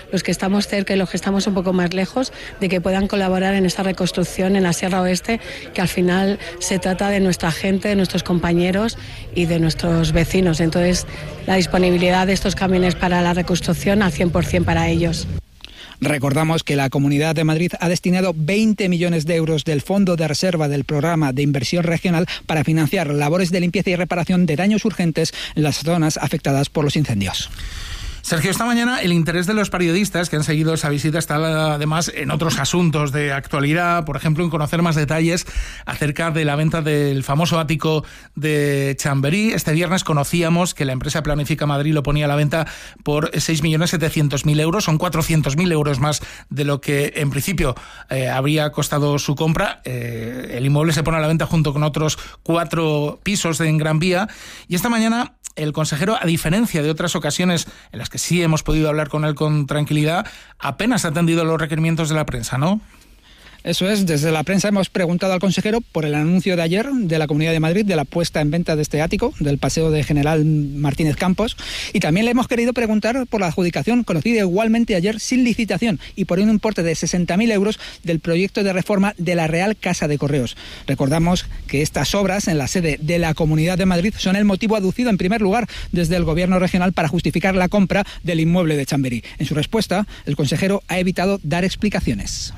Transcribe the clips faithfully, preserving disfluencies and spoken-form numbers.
los que estamos cerca y los que estamos un poco más lejos, de que puedan colaborar en esta reconstrucción en la Sierra Oeste, que al final se trata de nuestra gente, de nuestros compañeros y de nuestros vecinos. Entonces, la disponibilidad de estos camiones para la reconstrucción al cien por ciento para ellos. Recordamos que la Comunidad de Madrid ha destinado veinte millones de euros del Fondo de Reserva del Programa de Inversión Regional para financiar labores de limpieza y reparación de daños urgentes en las zonas afectadas por los incendios. Sergio, esta mañana el interés de los periodistas que han seguido esa visita está además en otros asuntos de actualidad, por ejemplo, en conocer más detalles acerca de la venta del famoso ático de Chamberí. Este viernes conocíamos que la empresa Planifica Madrid lo ponía a la venta por seis millones setecientos mil euros, son cuatrocientos mil euros más de lo que en principio eh, habría costado su compra. Eh, el inmueble se pone a la venta junto con otros cuatro pisos en Gran Vía, y esta mañana el consejero, a diferencia de otras ocasiones en las que sí hemos podido hablar con él con tranquilidad, apenas ha atendido los requerimientos de la prensa, ¿no? Eso es, desde la prensa hemos preguntado al consejero por el anuncio de ayer de la Comunidad de Madrid de la puesta en venta de este ático, del Paseo de General Martínez Campos, y también le hemos querido preguntar por la adjudicación conocida igualmente ayer sin licitación y por un importe de sesenta mil euros del proyecto de reforma de la Real Casa de Correos. Recordamos que estas obras en la sede de la Comunidad de Madrid son el motivo aducido en primer lugar desde el Gobierno regional para justificar la compra del inmueble de Chamberí. En su respuesta, el consejero ha evitado dar explicaciones.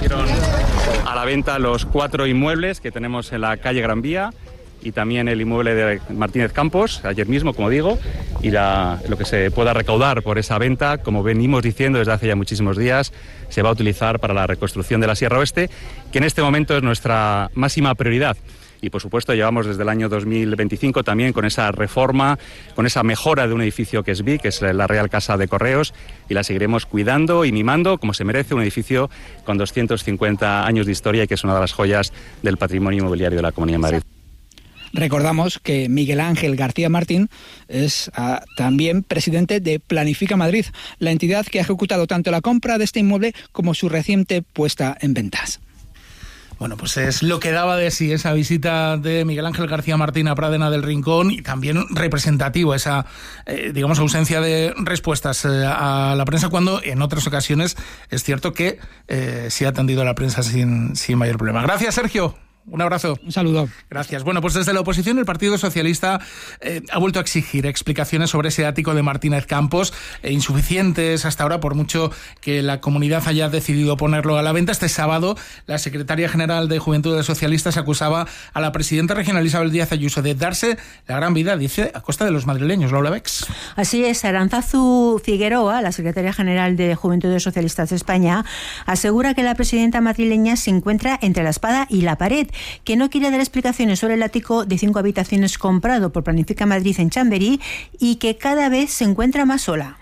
A la venta los cuatro inmuebles que tenemos en la calle Gran Vía y también el inmueble de Martínez Campos, ayer mismo, como digo, y la, lo que se pueda recaudar por esa venta, como venimos diciendo desde hace ya muchísimos días, se va a utilizar para la reconstrucción de la Sierra Oeste, que en este momento es nuestra máxima prioridad. Y, por supuesto, llevamos desde el año dos mil veinticinco también con esa reforma, con esa mejora de un edificio que es V I C, que es la Real Casa de Correos, y la seguiremos cuidando y mimando como se merece, un edificio con doscientos cincuenta años de historia y que es una de las joyas del patrimonio inmobiliario de la Comunidad de Madrid. Recordamos que Miguel Ángel García Martín es uh, también presidente de Planifica Madrid, la entidad que ha ejecutado tanto la compra de este inmueble como su reciente puesta en ventas. Bueno, pues es lo que daba de sí esa visita de Miguel Ángel García Martín a Pradena del Rincón, y también representativo esa, eh, digamos, ausencia de respuestas eh, a la prensa, cuando en otras ocasiones es cierto que eh, sí ha atendido a la prensa sin, sin mayor problema. Gracias, Sergio. Un abrazo. Un saludo. Gracias. Bueno, pues desde la oposición el Partido Socialista eh, ha vuelto a exigir explicaciones sobre ese ático de Martínez Campos, eh, insuficientes hasta ahora, por mucho que la comunidad haya decidido ponerlo a la venta. Este sábado la secretaria general de Juventudes Socialistas acusaba a la presidenta regional Isabel Díaz Ayuso de darse la gran vida, dice, a costa de los madrileños. Lola Bex. Así es, Arantzazu Figueroa, la secretaria general de Juventudes Socialistas de España, asegura que la presidenta madrileña se encuentra entre la espada y la pared, que no quiere dar explicaciones sobre el ático de cinco habitaciones comprado por Planifica Madrid en Chamberí y que cada vez se encuentra más sola.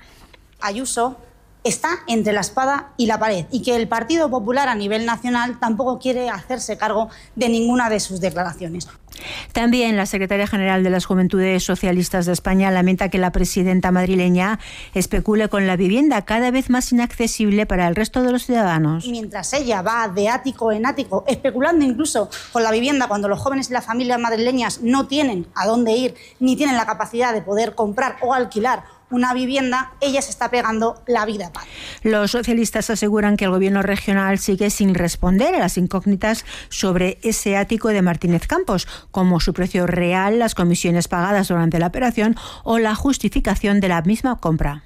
Ayuso está entre la espada y la pared y que el Partido Popular a nivel nacional tampoco quiere hacerse cargo de ninguna de sus declaraciones. También la secretaria general de las Juventudes Socialistas de España lamenta que la presidenta madrileña especule con la vivienda, cada vez más inaccesible para el resto de los ciudadanos. Mientras ella va de ático en ático, especulando incluso con la vivienda cuando los jóvenes y las familias madrileñas no tienen a dónde ir ni tienen la capacidad de poder comprar o alquilar una vivienda, ella se está pegando la vida. Los socialistas aseguran que el gobierno regional sigue sin responder a las incógnitas sobre ese ático de Martínez Campos, como su precio real, las comisiones pagadas durante la operación o la justificación de la misma compra.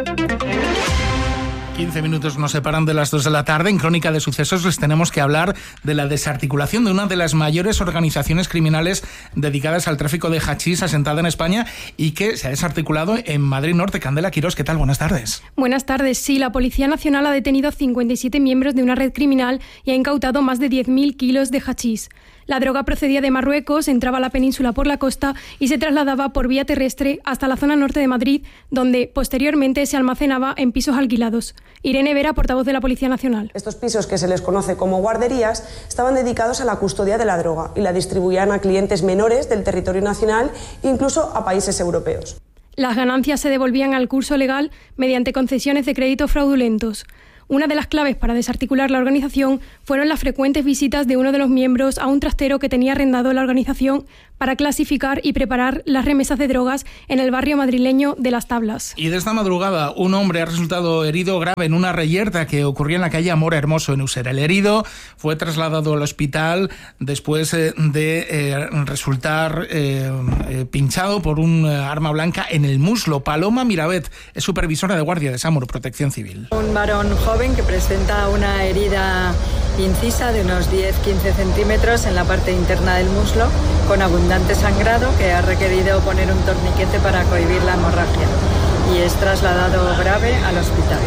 quince minutos nos separan de las dos de la tarde. En Crónica de Sucesos les tenemos que hablar de la desarticulación de una de las mayores organizaciones criminales dedicadas al tráfico de hachís asentada en España y que se ha desarticulado en Madrid Norte. Candela Quirós, ¿qué tal? Buenas tardes. Buenas tardes. Sí, la Policía Nacional ha detenido a cincuenta y siete miembros de una red criminal y ha incautado más de diez mil kilos de hachís. La droga procedía de Marruecos, entraba a la península por la costa y se trasladaba por vía terrestre hasta la zona norte de Madrid, donde posteriormente se almacenaba en pisos alquilados. Irene Vera, portavoz de la Policía Nacional. Estos pisos, que se les conoce como guarderías, estaban dedicados a la custodia de la droga y la distribuían a clientes menores del territorio nacional e incluso a países europeos. Las ganancias se devolvían al curso legal mediante concesiones de crédito fraudulentos. Una de las claves para desarticular la organización fueron las frecuentes visitas de uno de los miembros a un trastero que tenía arrendado la organización para clasificar y preparar las remesas de drogas en el barrio madrileño de Las Tablas. Y de esta madrugada, un hombre ha resultado herido grave en una reyerta que ocurrió en la calle Amor Hermoso, en Usera. El herido fue trasladado al hospital después de eh, resultar eh, eh, pinchado por un arma blanca en el muslo. Paloma Mirabet es supervisora de guardia de SAMUR Protección Civil. Un varón joven que presenta una herida incisa de unos diez a quince centímetros en la parte interna del muslo, con abundante sangrado, que ha requerido poner un torniquete para cohibir la hemorragia y es trasladado grave al hospital.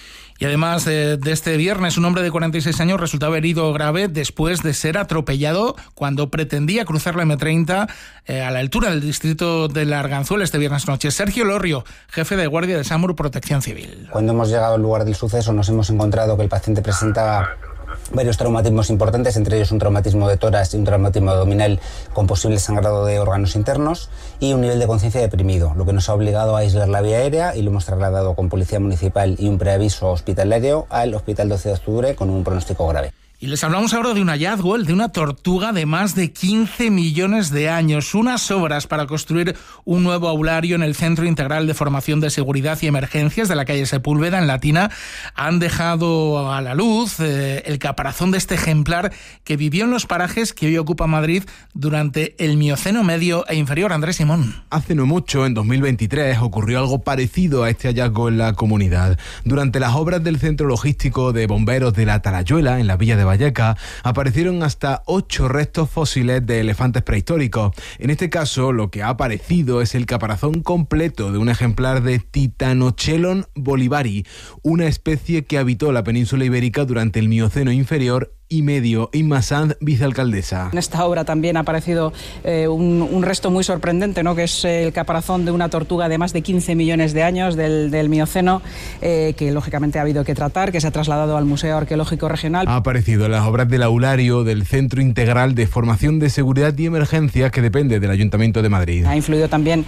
Y además de, de este viernes, un hombre de cuarenta y seis años resultaba herido grave después de ser atropellado cuando pretendía cruzar la eme treinta eh, a la altura del distrito de la Arganzuela este viernes noche. Sergio Lorrio, jefe de guardia de SAMUR Protección Civil. Cuando hemos llegado al lugar del suceso nos hemos encontrado que el paciente presentaba varios traumatismos importantes, entre ellos un traumatismo de tórax y un traumatismo abdominal con posible sangrado de órganos internos y un nivel de conciencia deprimido, lo que nos ha obligado a aislar la vía aérea y lo hemos trasladado con policía municipal y un preaviso hospitalario al Hospital doce de octubre con un pronóstico grave. Y les hablamos ahora de un hallazgo, el de una tortuga de más de quince millones de años. Unas obras para construir un nuevo aulario en el Centro Integral de Formación de Seguridad y Emergencias de la calle Sepúlveda, en Latina, han dejado a la luz eh, el caparazón de este ejemplar que vivió en los parajes que hoy ocupa Madrid durante el Mioceno medio e inferior. Andrés Simón. Hace no mucho, en dos mil veintitrés, ocurrió algo parecido a este hallazgo en la comunidad. Durante las obras del Centro Logístico de Bomberos de la Talayuela, en la villa de Valleca, aparecieron hasta ocho restos fósiles de elefantes prehistóricos. En este caso, lo que ha aparecido es el caparazón completo de un ejemplar de Titanochelon bolivari, una especie que habitó la península ibérica durante el Mioceno inferior y medio. Inma Sanz, vicealcaldesa. En esta obra también ha aparecido eh, un, un resto muy sorprendente, ¿no?, que es el caparazón de una tortuga de más de quince millones de años del, del Mioceno, eh, que lógicamente ha habido que tratar, que se ha trasladado al Museo Arqueológico Regional. Ha aparecido en las obras del aulario del Centro Integral de Formación de Seguridad y Emergencias, que depende del Ayuntamiento de Madrid. Ha influido también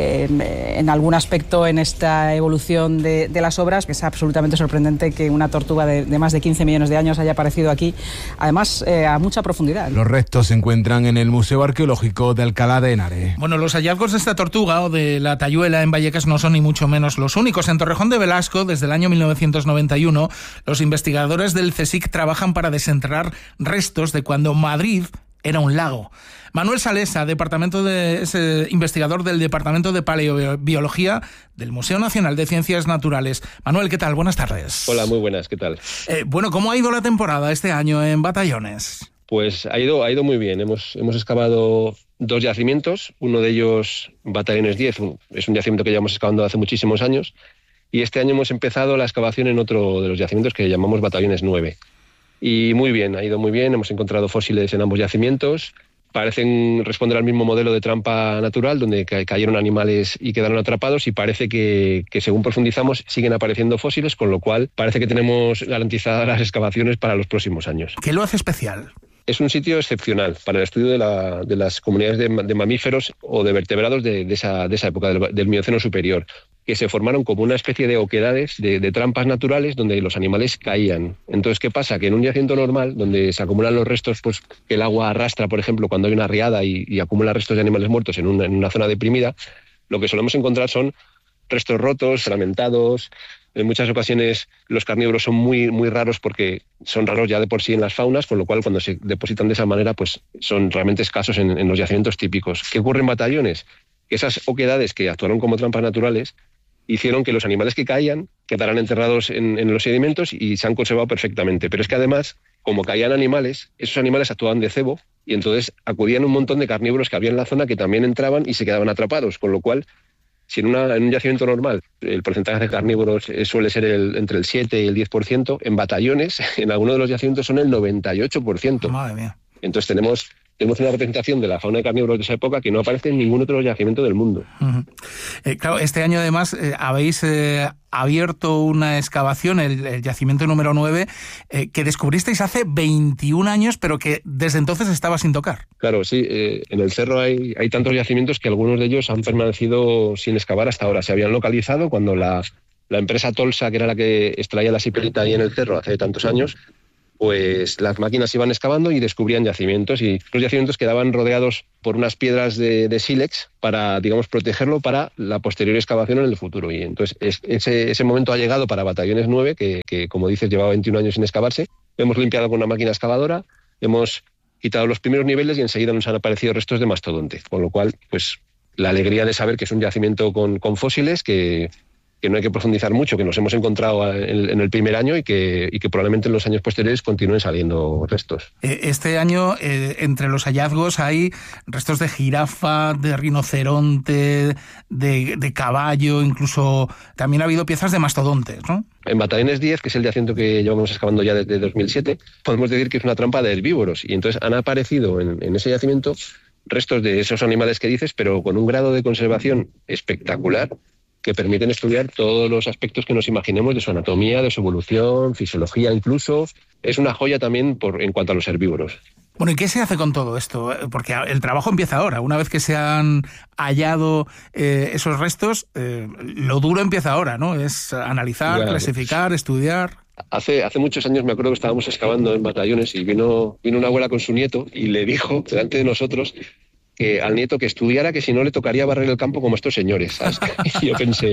eh, en algún aspecto en esta evolución de, de las obras, que es absolutamente sorprendente que una tortuga de, de más de quince millones de años haya aparecido aquí, además eh, a mucha profundidad. Los restos se encuentran en el Museo Arqueológico de Alcalá de Henares. Bueno, los hallazgos de esta tortuga o de la Tayuela en Vallecas no son ni mucho menos los únicos. En Torrejón de Velasco, desde el año mil novecientos noventa y uno, los investigadores del CSIC trabajan para desenterrar restos de cuando Madrid era un lago. Manuel Salesa, departamento de, es, eh, investigador del Departamento de Paleobiología del Museo Nacional de Ciencias Naturales. Manuel, ¿qué tal? Buenas tardes. Hola, muy buenas, ¿qué tal? Eh, bueno, ¿cómo ha ido la temporada este año en Batallones? Pues ha ido, ha ido muy bien. Hemos, hemos excavado dos yacimientos, uno de ellos Batallones diez, es un yacimiento que llevamos excavando hace muchísimos años, y este año hemos empezado la excavación en otro de los yacimientos que llamamos Batallones nueve. Y muy bien, ha ido muy bien, hemos encontrado fósiles en ambos yacimientos. Parecen responder al mismo modelo de trampa natural, donde cayeron animales y quedaron atrapados, y parece que, que según profundizamos siguen apareciendo fósiles, con lo cual parece que tenemos garantizadas las excavaciones para los próximos años. ¿Qué lo hace especial? Es un sitio excepcional para el estudio de, la, de las comunidades de, de mamíferos o de vertebrados de, de, esa, de esa época, del, del Mioceno superior, que se formaron como una especie de oquedades, de, de trampas naturales donde los animales caían. Entonces, ¿qué pasa? Que en un yacimiento normal, donde se acumulan los restos, pues que el agua arrastra, por ejemplo, cuando hay una riada y, y acumula restos de animales muertos en una, en una zona deprimida, lo que solemos encontrar son restos rotos, fragmentados. En muchas ocasiones los carnívoros son muy, muy raros porque son raros ya de por sí en las faunas, con lo cual cuando se depositan de esa manera pues son realmente escasos en, en los yacimientos típicos. ¿Qué ocurre en Batallones? Que esas oquedades que actuaron como trampas naturales hicieron que los animales que caían quedaran enterrados en, en los sedimentos y se han conservado perfectamente. Pero es que además, como caían animales, esos animales actuaban de cebo y entonces acudían un montón de carnívoros que había en la zona que también entraban y se quedaban atrapados, con lo cual si en, una, en un yacimiento normal el porcentaje de carnívoros suele ser el, entre el siete y el diez por ciento, en Batallones, en algunos de los yacimientos son el noventa y ocho por ciento. Madre mía. Entonces tenemos, tenemos una representación de la fauna de carnívoros de esa época que no aparece en ningún otro yacimiento del mundo. Uh-huh. Eh, claro, este año además eh, habéis eh, abierto una excavación, el, el yacimiento número nueve, eh, que descubristeis hace veintiún años, pero que desde entonces estaba sin tocar. Claro, sí. Eh, en el cerro hay, hay tantos yacimientos que algunos de ellos han permanecido sin excavar hasta ahora. Se habían localizado cuando la, la empresa Tolsa, que era la que extraía la siperita ahí en el cerro hace tantos años, pues las máquinas iban excavando y descubrían yacimientos, y los yacimientos quedaban rodeados por unas piedras de, de sílex para, digamos, protegerlo para la posterior excavación en el futuro. Y entonces es, ese, ese momento ha llegado para Batallones nueve, que, que como dices llevaba veintiún años sin excavarse. Hemos limpiado con una máquina excavadora, hemos quitado los primeros niveles y enseguida nos han aparecido restos de mastodonte, con lo cual pues la alegría de saber que es un yacimiento con, con fósiles que... que no hay que profundizar mucho, que nos hemos encontrado en, en el primer año y que, y que probablemente en los años posteriores continúen saliendo restos. Este año, eh, entre los hallazgos, hay restos de jirafa, de rinoceronte, de, de caballo, incluso también ha habido piezas de mastodontes, ¿no? En Batallones diez, que es el yacimiento que llevamos excavando ya desde dos mil siete, podemos decir que es una trampa de herbívoros, y entonces han aparecido en, en ese yacimiento restos de esos animales que dices, pero con un grado de conservación espectacular, que permiten estudiar todos los aspectos que nos imaginemos de su anatomía, de su evolución, fisiología incluso. Es una joya también por, en cuanto a los herbívoros. Bueno, ¿y qué se hace con todo esto? Porque el trabajo empieza ahora. Una vez que se han hallado eh, esos restos, eh, lo duro empieza ahora, ¿no? Es analizar, ya, clasificar, estudiar. Hace, hace muchos años me acuerdo que estábamos excavando en Batallones y vino, vino una abuela con su nieto y le dijo, delante de nosotros, que al nieto que estudiara, que si no le tocaría barrer el campo como estos señores, ¿sabes? Y yo pensé,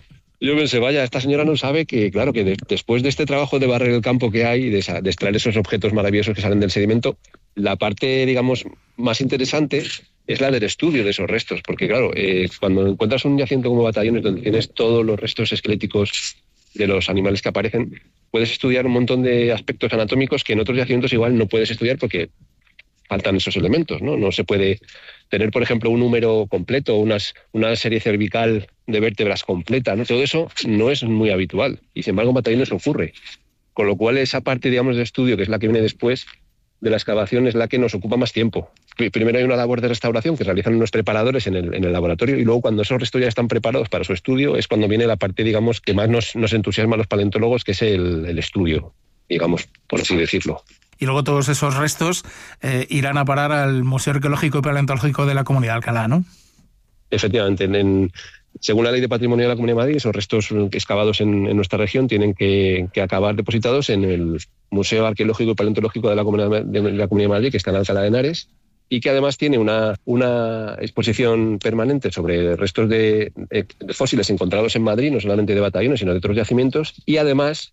yo pensé, vaya, esta señora no sabe que, claro, que de, después de este trabajo de barrer el campo que hay, de, de extraer esos objetos maravillosos que salen del sedimento, la parte, digamos, más interesante es la del estudio de esos restos, porque claro, eh, cuando encuentras un yacimiento como Batallones, donde tienes todos los restos esqueléticos de los animales que aparecen, puedes estudiar un montón de aspectos anatómicos que en otros yacimientos igual no puedes estudiar porque faltan esos elementos, ¿no? No se puede tener, por ejemplo, un húmero completo, unas, una serie cervical de vértebras completa, ¿no? Todo eso no es muy habitual y, sin embargo, en Batallones ocurre. Con lo cual, esa parte, digamos, de estudio, que es la que viene después de la excavación, es la que nos ocupa más tiempo. Primero hay una labor de restauración que realizan unos preparadores en el, en el laboratorio, y luego, cuando esos restos ya están preparados para su estudio, es cuando viene la parte, digamos, que más nos, nos entusiasma a los paleontólogos, que es el, el estudio, digamos, por así decirlo. Y luego todos esos restos eh, irán a parar al Museo Arqueológico y Paleontológico de la Comunidad de Alcalá, ¿no? Efectivamente. En, en, según la Ley de Patrimonio de la Comunidad de Madrid, esos restos excavados en, en nuestra región tienen que, que acabar depositados en el Museo Arqueológico y Paleontológico de la Comunidad de, de la Comunidad de Madrid, que está en Alcalá de Henares, y que además tiene una, una exposición permanente sobre restos de, de fósiles encontrados en Madrid, no solamente de Batallones, sino de otros yacimientos, y además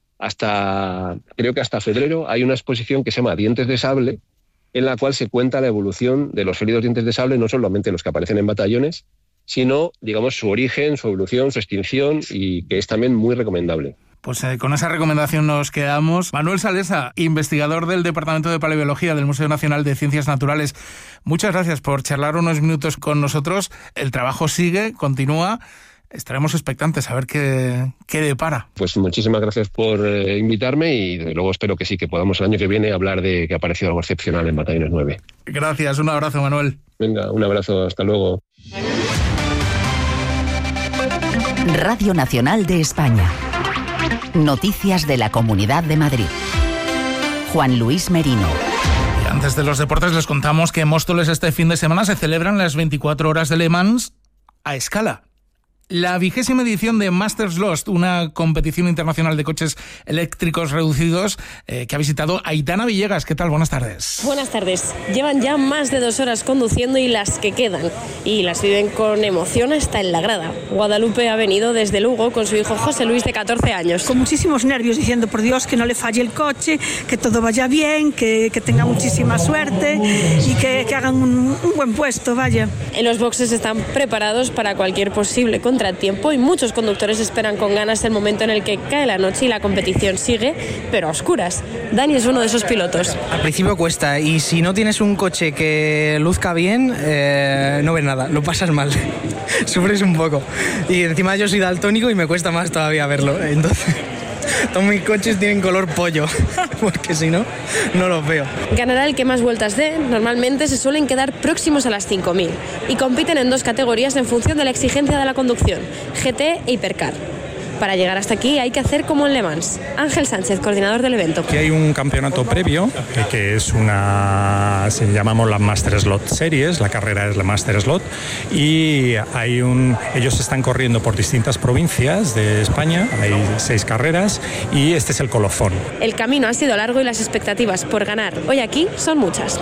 hasta, creo que hasta febrero, hay una exposición que se llama Dientes de Sable, en la cual se cuenta la evolución de los félidos dientes de sable, no solamente los que aparecen en Batallones, sino, digamos, su origen, su evolución, su extinción, y que es también muy recomendable. Pues eh, con esa recomendación nos quedamos. Manuel Salesa, investigador del Departamento de Paleobiología del Museo Nacional de Ciencias Naturales, muchas gracias por charlar unos minutos con nosotros. El trabajo sigue, continúa. Estaremos expectantes a ver qué, qué depara. Pues muchísimas gracias por eh, invitarme, y desde luego espero que sí, que podamos el año que viene hablar de que ha aparecido algo excepcional en Batallones nueve. Gracias, un abrazo, Manuel. Venga, un abrazo, hasta luego. Radio Nacional de España. Noticias de la Comunidad de Madrid. Juan Luis Merino. Y antes de los deportes les contamos que en Móstoles este fin de semana se celebran las veinticuatro horas de Le Mans a escala. La vigésima edición de Masters Lost, una competición internacional de coches eléctricos reducidos eh, que ha visitado Aitana Villegas. ¿Qué tal? Buenas tardes. Buenas tardes. Llevan ya más de dos horas conduciendo y las que quedan. Y las viven con emoción hasta en la grada. Guadalupe ha venido desde Lugo con su hijo José Luis, de catorce años. Con muchísimos nervios, diciendo, por Dios, que no le falle el coche, que todo vaya bien, que, que tenga muchísima suerte y que, que hagan un, un buen puesto, vaya. En los boxes están preparados para cualquier posible contratiempo y muchos conductores esperan con ganas el momento en el que cae la noche y la competición sigue, pero a oscuras. Dani es uno de esos pilotos. Al principio cuesta, y si no tienes un coche que luzca bien, eh, no ves nada, lo pasas mal, sufres un poco. Y encima yo soy daltónico y me cuesta más todavía verlo, entonces... Todos mis coches tienen color pollo, porque si no, no los veo. Ganará el que más vueltas dé. Normalmente se suelen quedar próximos a las cinco mil y compiten en dos categorías en función de la exigencia de la conducción, G T e Hipercar. Para llegar hasta aquí hay que hacer como en Le Mans. Ángel Sánchez, coordinador del evento. Aquí hay un campeonato previo, que es una, se llamamos la Master Slot Series, la carrera es la Master Slot, y hay un, ellos están corriendo por distintas provincias de España, hay seis carreras, y este es el colofón. El camino ha sido largo y las expectativas por ganar hoy aquí son muchas.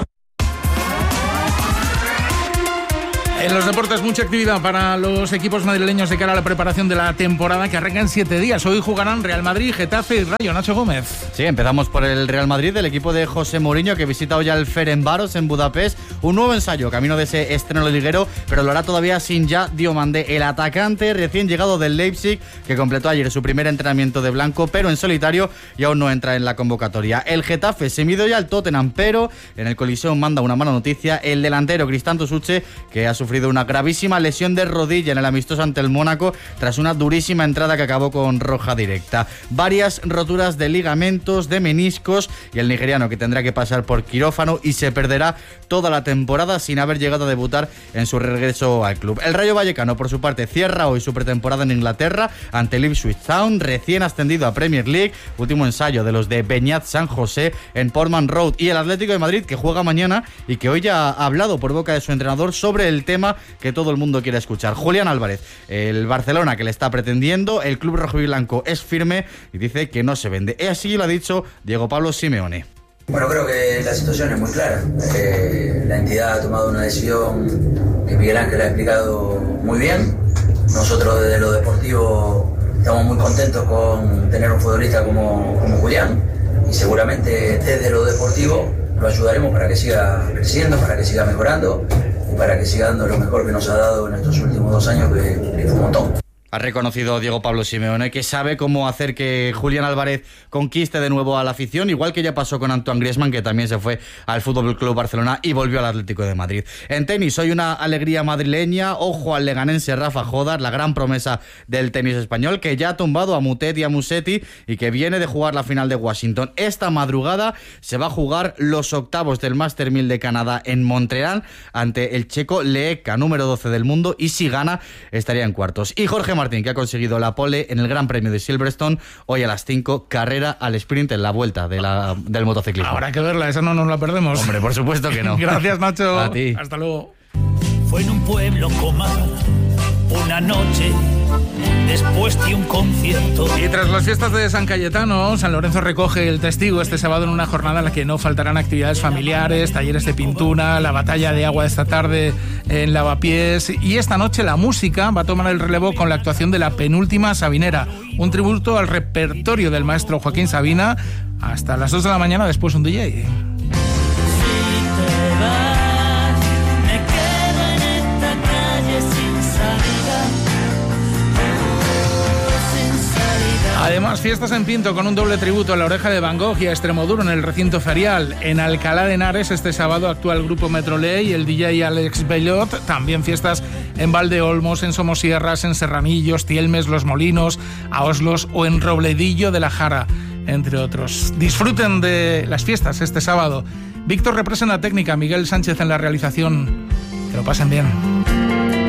En los deportes, mucha actividad para los equipos madrileños de cara a la preparación de la temporada que arranca en siete días. Hoy jugarán Real Madrid, Getafe y Rayo. Nacho Gómez. Sí, empezamos por el Real Madrid, el equipo de José Mourinho, que visita hoy al Ferencváros en Budapest. Un nuevo ensayo, camino de ese estreno liguero, pero lo hará todavía sin ya Diomandé, el atacante recién llegado del Leipzig, que completó ayer su primer entrenamiento de blanco, pero en solitario, y aún no entra en la convocatoria. El Getafe se midió ya al Tottenham, pero en el Coliseum manda una mala noticia. El delantero Cristanto Suche, que ha sufrido una gravísima lesión de rodilla en el amistoso ante el Mónaco tras una durísima entrada que acabó con roja directa. Varias roturas de ligamentos, de meniscos, y el nigeriano que tendrá que pasar por quirófano y se perderá toda la temporada sin haber llegado a debutar en su regreso al club. El Rayo Vallecano, por su parte, cierra hoy su pretemporada en Inglaterra ante el Ipswich Town, recién ascendido a Premier League, último ensayo de los de Beñat San José en Portman Road. Y el Atlético de Madrid, que juega mañana y que hoy ya ha hablado por boca de su entrenador sobre el tema que todo el mundo quiere escuchar. Julián Álvarez, el Barcelona que le está pretendiendo, el club rojiblanco es firme y dice que no se vende. Así lo ha dicho Diego Pablo Simeone. Bueno, creo que la situación es muy clara. Eh, la entidad ha tomado una decisión que Miguel Ángel ha explicado muy bien. Nosotros desde lo deportivo estamos muy contentos con tener un futbolista como, como Julián, y seguramente desde lo deportivo lo ayudaremos para que siga creciendo, para que siga mejorando y para que siga dando lo mejor que nos ha dado en estos últimos dos años, que, que fue un montón. Ha reconocido Diego Pablo Simeone que sabe cómo hacer que Julián Álvarez conquiste de nuevo a la afición, igual que ya pasó con Antoine Griezmann, que también se fue al F C Barcelona y volvió al Atlético de Madrid. En tenis, hoy una alegría madrileña. Ojo al leganense Rafa Jodar, la gran promesa del tenis español, que ya ha tumbado a Mutet y a Musetti y que viene de jugar la final de Washington. Esta madrugada se va a jugar los octavos del Master mil de Canadá en Montreal ante el checo Leeka, número doce del mundo, y si gana estaría en cuartos. Y Jorge Martín, que ha conseguido la pole en el Gran Premio de Silverstone, hoy a las cinco, carrera al sprint en la vuelta de la, del motociclismo. Habrá que verla, esa no nos la perdemos. Hombre, por supuesto que no. Gracias, Nacho. A ti. Hasta luego. Fue en un pueblo comal, una noche después de un concierto. Y tras las fiestas de San Cayetano, San Lorenzo recoge el testigo este sábado en una jornada en la que no faltarán actividades familiares, talleres de pintura, la batalla de agua esta tarde en Lavapiés, y esta noche la música va a tomar el relevo con la actuación de la penúltima Sabinera, un tributo al repertorio del maestro Joaquín Sabina, hasta las dos de la mañana, después un D J. Además, fiestas en Pinto con un doble tributo a La Oreja de Van Gogh y a Extremoduro en el recinto ferial. En Alcalá de Henares este sábado actúa el grupo Metroley y el D J Alex Bellot. También fiestas en Valdeolmos, en Somosierras, en Serranillos, Tielmes, Los Molinos, a Oslos o en Robledillo de la Jara, entre otros. Disfruten de las fiestas este sábado. Víctor Represa en la técnica, Miguel Sánchez en la realización. Que lo pasen bien.